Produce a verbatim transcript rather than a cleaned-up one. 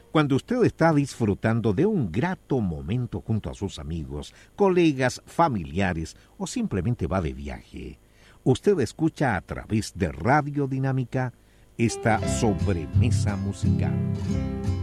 Cuando usted está disfrutando de un grato momento junto a sus amigos, colegas, familiares o simplemente va de viaje, usted escucha a través de Radio Dinámica esta sobremesa musical.